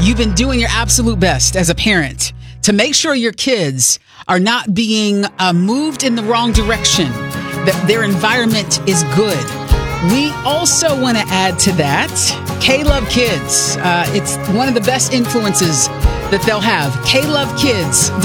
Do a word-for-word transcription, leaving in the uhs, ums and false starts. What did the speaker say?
You've been doing your absolute best as a parent to make sure your kids are not being uh, moved in the wrong direction, that their environment is good. We also want to add to that K-Love Kids. Uh, it's one of the best influences that they'll have. K Love Kids.